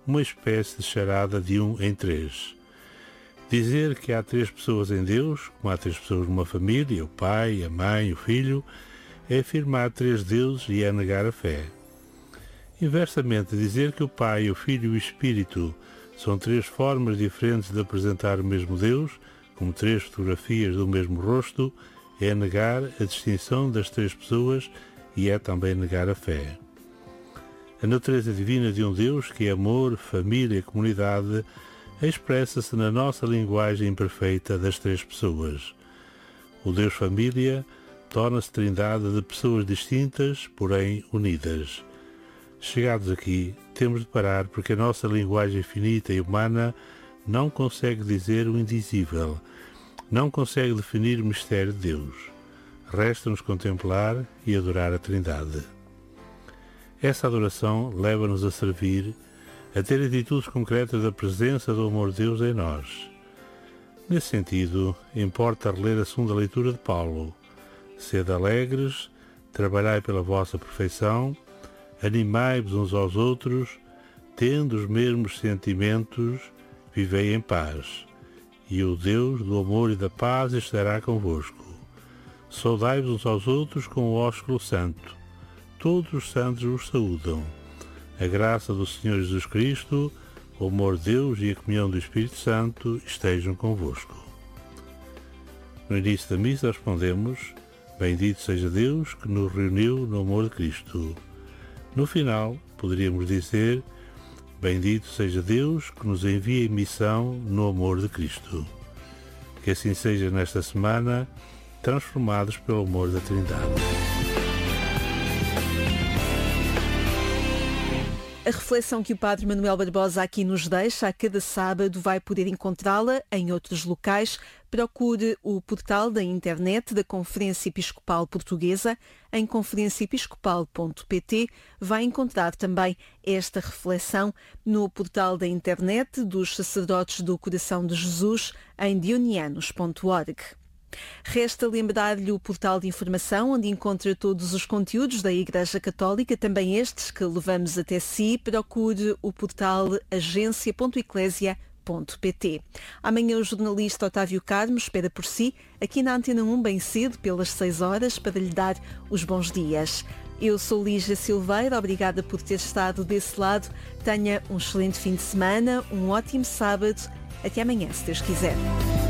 uma espécie de charada de 1 em 3. Dizer que há 3 pessoas em Deus, como há 3 pessoas numa família, o pai, a mãe, o filho, é afirmar 3 deuses e é negar a fé. Inversamente, dizer que o Pai, o Filho e o Espírito são 3 formas diferentes de apresentar o mesmo Deus, como 3 fotografias do mesmo rosto, é negar a distinção das 3 pessoas e é também negar a fé. A natureza divina de um Deus, que é amor, família e comunidade, expressa-se na nossa linguagem imperfeita das 3 pessoas. O Deus Família torna-se trindade de pessoas distintas, porém unidas. Chegados aqui, temos de parar porque a nossa linguagem finita e humana não consegue dizer o indizível, não consegue definir o mistério de Deus. Resta-nos contemplar e adorar a Trindade. Essa adoração leva-nos a servir, a ter atitudes concretas da presença do amor de Deus em nós. Nesse sentido, importa reler a segunda leitura de Paulo. Sede alegres, trabalhai pela vossa perfeição, animai-vos uns aos outros, tendo os mesmos sentimentos, vivei em paz. E o Deus do amor e da paz estará convosco. Saudai-vos uns aos outros com o ósculo santo. Todos os santos vos saúdam. A graça do Senhor Jesus Cristo, o amor de Deus e a comunhão do Espírito Santo estejam convosco. No início da missa respondemos: Bendito seja Deus que nos reuniu no amor de Cristo. No final, poderíamos dizer: Bendito seja Deus que nos envia em missão no amor de Cristo. Que assim seja nesta semana, transformados pelo amor da Trindade. A reflexão que o Padre Manuel Barbosa aqui nos deixa a cada sábado vai poder encontrá-la em outros locais. Procure o portal da internet da Conferência Episcopal Portuguesa em conferenciaepiscopal.pt. Vai encontrar também esta reflexão no portal da internet dos Sacerdotes do Coração de Jesus em dionianos.org. Resta lembrar-lhe o portal de informação onde encontra todos os conteúdos da Igreja Católica, também estes que levamos até si. Procure o portal agência.eclésia.pt. Amanhã o jornalista Otávio Carmo espera por si, aqui na Antena 1, bem cedo, pelas 6 horas, para lhe dar os bons dias. Eu sou Lígia Silveira, obrigada por ter estado desse lado. Tenha um excelente fim de semana, um ótimo sábado. Até amanhã, se Deus quiser.